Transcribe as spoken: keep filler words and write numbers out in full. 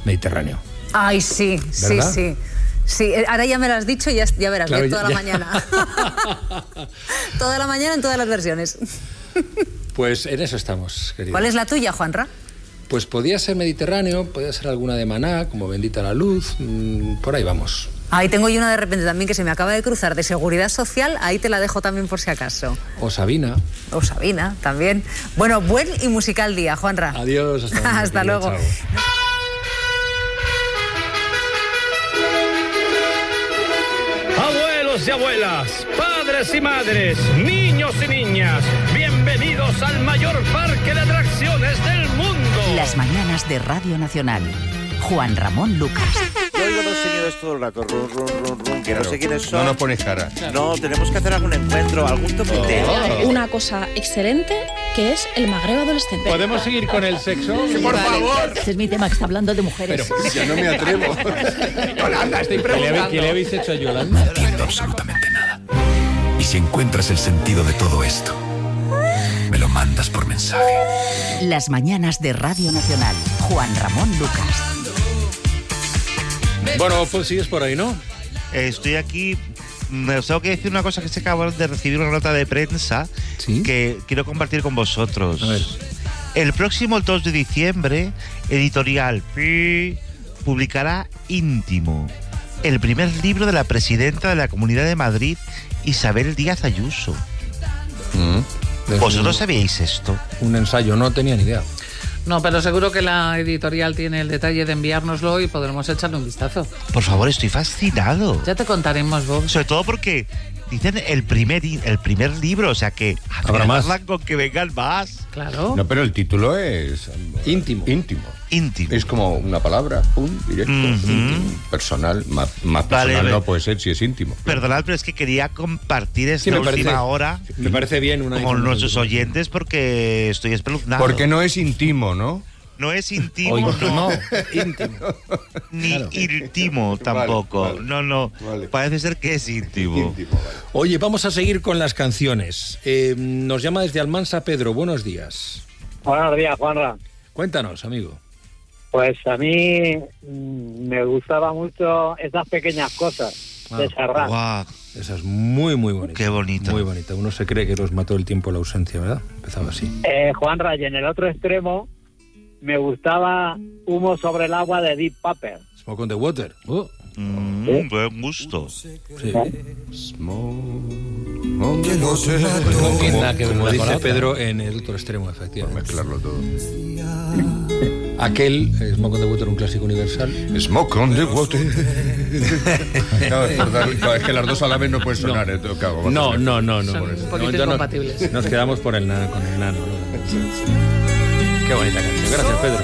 Mediterráneo. Ay, sí, ¿verdad? sí, sí. Sí, ahora ya me lo has dicho y ya, ya verás, Claro, bien, toda ya, la ya. mañana. Toda la mañana en todas las versiones. Pues en eso estamos, querido. ¿Cuál es la tuya, Juanra? Pues podía ser Mediterráneo, podía ser alguna de Maná, como Bendita la Luz, mmm, por ahí vamos. Ahí tengo yo una de repente también que se me acaba de cruzar, de Seguridad Social, ahí te la dejo también por si acaso. O Sabina. O Sabina, también. Bueno, buen y musical día, Juanra. Adiós, hasta luego. Hasta luego. Chao. Abuelos y abuelas, padres y madres, niños y niñas, bienvenidos al mayor parque de atracciones del mundo. Las mañanas de Radio Nacional. Juan Ramón Lucas. Yo oigo dos señores todo el rato, run, run, run, run, que Claro, no sé quiénes son. No nos pones cara. No, tenemos que hacer algún encuentro, algún topeteo. Oh. Una cosa excelente que es el magreo adolescente. ¿Podemos seguir con el sexo? Por favor. Este es mi tema, que está hablando de mujeres. Pero Ya no me atrevo. Yolanda, estoy preguntando. ¿Qué le habéis hecho a Yolanda? entiendo absolutamente nada. Y si encuentras el sentido de todo esto, me lo mandas por mensaje. Las mañanas de Radio Nacional. Juan Ramón Lucas. Bueno, pues sigues por ahí, ¿no? Eh, estoy aquí. Me os tengo que decir una cosa, que se acaba de recibir una nota de prensa ¿Sí? que quiero compartir con vosotros. A ver. El próximo dos de diciembre, Editorial Pi publicará Íntimo, el primer libro de la presidenta de la Comunidad de Madrid, Isabel Díaz Ayuso. Mm. ¿Vosotros sabíais esto? Un ensayo, no tenía ni idea. No, pero seguro que la editorial tiene el detalle de enviárnoslo y podremos echarle un vistazo. Por favor, estoy fascinado. Ya te contaremos, Bob. Sobre todo porque dicen el primer, el primer libro, o sea que Habrá más. con que vengan más. Claro. No, pero el título es... Íntimo. Íntimo. Íntimo. Es como una palabra, pum, directo, Ujú. íntimo, personal. Más, más Vale, personal vale. no puede ser si es íntimo. Perdonad, pero es que quería compartir esta Sí, me última parece- hora Me parece bien una con información. nuestros oyentes porque estoy espeluznado. Porque no es íntimo, ¿no? No es íntimo, Oye, no, no, íntimo. ni Claro. íntimo tampoco. Vale, vale. No, no, Vale. parece ser que es íntimo. Íntimo, vale. Oye, vamos a seguir con las canciones. Eh, nos llama desde Almansa Pedro. Buenos días. Buenos días, Juanra. Cuéntanos, amigo. Pues a mí mm, me gustaba mucho esas pequeñas cosas Ah, de Serrat. Guau, Esa es muy, muy bonita. qué bonito. Muy bonita. Uno se cree que los mató el tiempo la ausencia, ¿verdad? Empezaba así. Eh, Juanra, y en el otro extremo me gustaba Humo sobre el agua de Deep Purple. Smoke on the Water. Oh, Mm, buen gusto. sí. Que no se Como, como, como como dice Pedro en el otro extremo, efectivamente. mezclarlo todo. Aquel, eh, Smoke on the Water, un clásico universal. Smoke on the water. No, es, verdad, no, es que las dos a la vez no pueden sonar. ¿eh? Claro, No, no, no, no. Son por un eso. poquito No, ya no- incompatibles. Nos quedamos por el nano, con el nano. ¿no? Qué bonita canción. Gracias, Pedro.